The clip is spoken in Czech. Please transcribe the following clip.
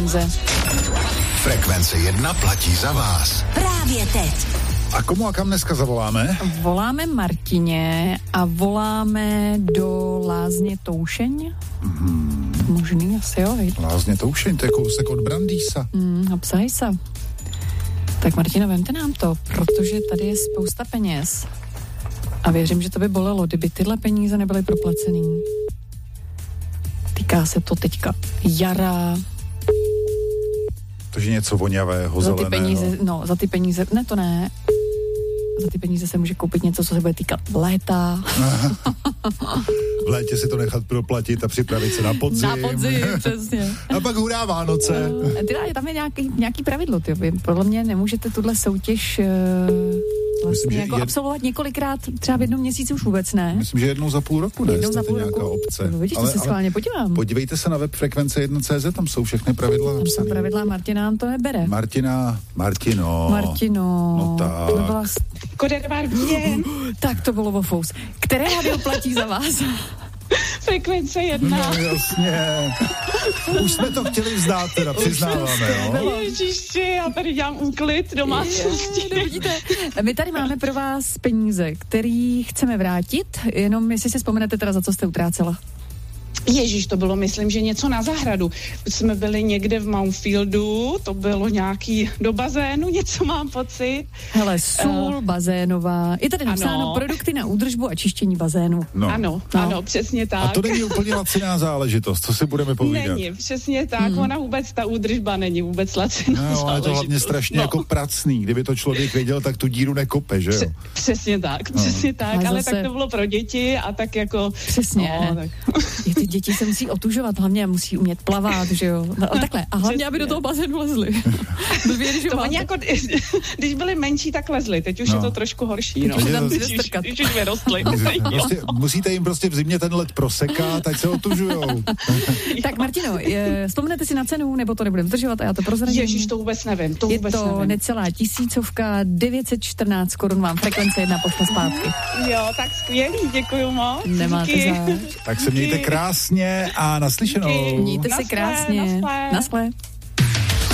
Frekvence 1 platí za vás. Právě teď. A komu a kam dneska zavoláme? Voláme Martině a voláme do Lázně Toušeň. Možný asi jo, hej. Lázně Toušeň, to je kousek od Brandýsa. Obsahaj se. Tak Martina, vemte nám to, protože tady je spousta peněz. A věřím, že to by bolelo, kdyby tyhle peníze nebyly proplacený. Týká se to teďka jara. To je něco vonavého, Za ty zeleného. peníze, za ty peníze, ne to ne. Za ty peníze se může koupit něco, co se bude týkat léta. V létě si to nechat proplatit a připravit se na podzim. Na podzim, přesně. A pak hurá Vánoce. Tam je nějaký pravidlo, ty. Podle mě nemůžete tuhle soutěž vlastně jako absolvovat několikrát, třeba v jednom měsíci už vůbec ne. Myslím, že jednou za půl roku, ne? Jednou za půl nějaká roku. obce. No, vidíš, to se schválně podívám. Podívejte se na web frekvence1.cz, tam jsou všechny pravidla napsané. Tam jsou pravidla, Martina nám to nebere. Martino. No tak. To byla... Tak to bylo ofous. Které rádio platí za vás? Frekvence 1. No jasně. Už jsme to chtěli vzdát, teda přiznáváme, jo? Ježiši, já tady dělám úklid domácnosti. Vidíte, my tady máme pro vás peníze, který chceme vrátit, jenom jestli si vzpomenete teda, za co jste utrácela. Ježíš, to bylo, myslím, že něco na zahradu. Jsme byli někde v Mountfieldu, to bylo nějaký do bazénu, něco mám pocit. Hele, sůl bazénová. Je tady napsáno produkty na údržbu a čištění bazénu. No. Ano, přesně tak. A to není úplně laciná záležitost, co si budeme povídat. Není, přesně tak. Ona vůbec, ta údržba není vůbec laciná záležitost. Je to hlavně strašně jako pracný. Kdyby to člověk věděl, tak tu díru nekope, že jo? Přesně tak. Ale tak to bylo pro děti a tak jako... Přesně. Ty děti se musí otužovat, hlavně musí umět plavat, že jo. No, takhle. A hlavně, aby do toho bazénu lezli. Oni jako, když byli menší, tak lezli. Teď už je to trošku horší. No. Když už vyrostli. Musíte jim prostě v zimě ten led prosekat, ať se otužujou. Tak Martino, vzpomenete si na cenu, nebo to nebudeme zdržovat a já to prozradím? Ježiš, to vůbec nevím. Je to necelá 1000, 914 korun vám Frekvence 1 pošle zpátky. Jo, tak skvělý, děkuju moc. Nemáte zač. Tak se mějte krásně a naslyšenou. Mějte se krásně. Nasle.